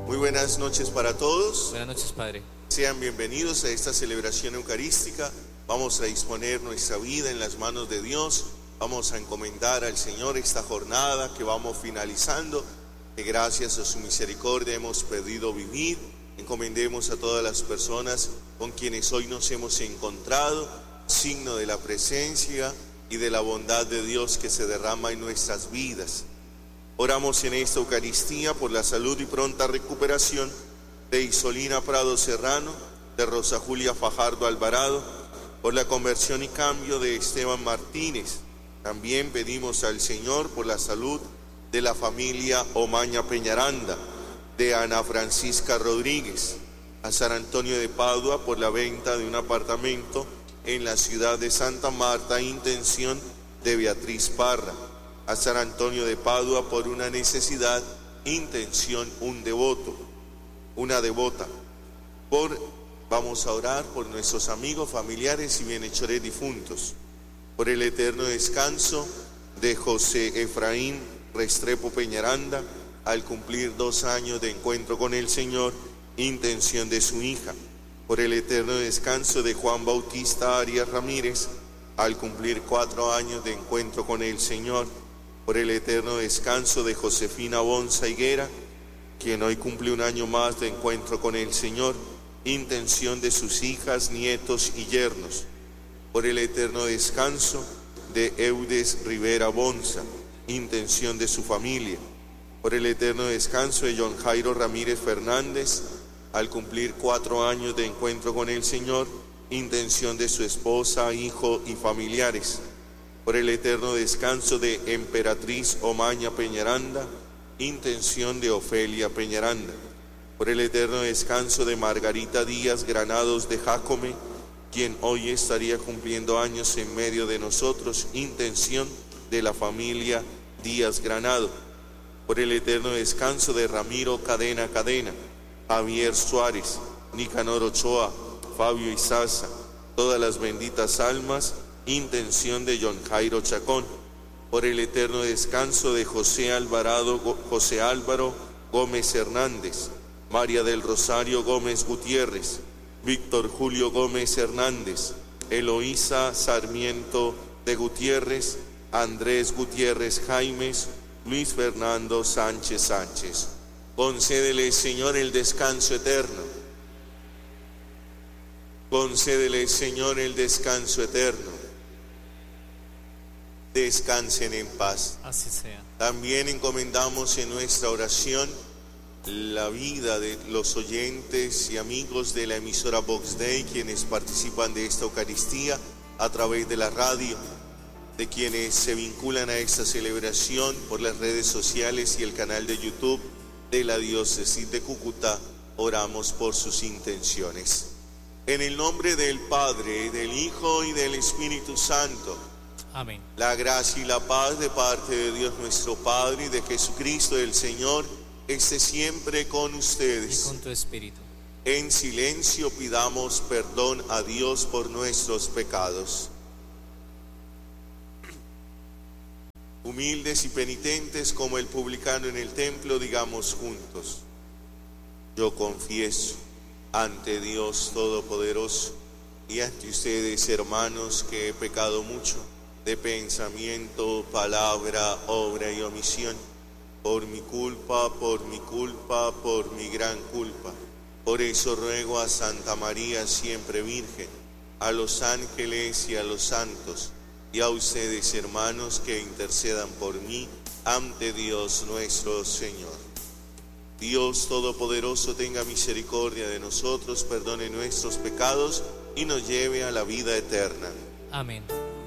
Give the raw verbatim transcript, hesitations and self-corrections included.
Muy buenas noches para todos. Buenas noches, Padre. Sean bienvenidos a esta celebración eucarística. Vamos a disponer nuestra vida en las manos de Dios. Vamos a encomendar al Señor esta jornada que vamos finalizando, que gracias a su misericordia hemos podido vivir. Encomendemos a todas las personas con quienes hoy nos hemos encontrado, signo de la presencia y de la bondad de Dios que se derrama en nuestras vidas. Oramos en esta Eucaristía por la salud y pronta recuperación de Isolina Prado Serrano, de Rosa Julia Fajardo Alvarado, por la conversión y cambio de Esteban Martínez. También pedimos al Señor por la salud de la familia Omaña Peñaranda, de Ana Francisca Rodríguez, a San Antonio de Padua por la venta de un apartamento en la ciudad de Santa Marta, intención de Beatriz Parra. A San Antonio de Padua por una necesidad, intención un devoto, una devota. Por, vamos a orar por nuestros amigos, familiares y bienhechores difuntos, por el eterno descanso de José Efraín Restrepo Peñaranda, al cumplir dos años de encuentro con el Señor, intención de su hija, por el eterno descanso de Juan Bautista Arias Ramírez, al cumplir cuatro años de encuentro con el Señor, por el eterno descanso de Josefina Bonza Higuera, quien hoy cumple un año más de encuentro con el Señor, intención de sus hijas, nietos y yernos, por el eterno descanso de Eudes Rivera Bonza, intención de su familia, por el eterno descanso de John Jairo Ramírez Fernández, al cumplir cuatro años de encuentro con el Señor, intención de su esposa, hijo y familiares, por el eterno descanso de Emperatriz Omaña Peñaranda, intención de Ofelia Peñaranda, por el eterno descanso de Margarita Díaz Granados de Jácome, quien hoy estaría cumpliendo años en medio de nosotros, intención de la familia Díaz Granado, por el eterno descanso de Ramiro Cadena Cadena, Javier Suárez, Nicanor Ochoa, Fabio Izaza, todas las benditas almas, intención de John Jairo Chacón, por el eterno descanso de José Alvarado, José Álvaro Gómez Hernández, María del Rosario Gómez Gutiérrez, Víctor Julio Gómez Hernández, Eloísa Sarmiento de Gutiérrez, Andrés Gutiérrez Jaimes, Luis Fernando Sánchez Sánchez. Concédele, Señor, el descanso eterno. Concédele, Señor, el descanso eterno. Descansen en paz. Así sea. También encomendamos en nuestra oración la vida de los oyentes y amigos de la emisora Vox Dei, quienes participan de esta Eucaristía a través de la radio, de quienes se vinculan a esta celebración por las redes sociales y el canal de YouTube de la Diócesis de Cúcuta. Oramos por sus intenciones. En el nombre del Padre, del Hijo y del Espíritu Santo. Amén. La gracia y la paz de parte de Dios nuestro Padre y de Jesucristo el Señor esté siempre con ustedes. Y con tu espíritu. En silencio pidamos perdón a Dios por nuestros pecados. Humildes y penitentes como el publicano en el templo, digamos juntos: yo confieso ante Dios Todopoderoso y ante ustedes, hermanos, que he pecado mucho de pensamiento, palabra, obra y omisión, por mi culpa, por mi culpa, por mi gran culpa. Por eso ruego a Santa María, siempre Virgen, a los ángeles y a los santos, y a ustedes, hermanos, que intercedan por mí ante Dios nuestro Señor. Dios Todopoderoso tenga misericordia de nosotros, perdone nuestros pecados y nos lleve a la vida eterna. Amén.